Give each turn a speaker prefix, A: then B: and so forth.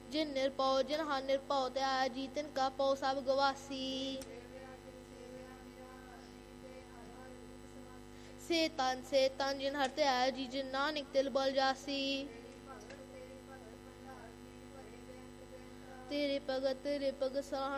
A: जिन निरपौ जिन हा निरपौ त्याया जी तिनका पौ सब गवासी। से तन जिन हर त्याया जी जिन नानक तिल बल जासी। तेरे भगत सराहन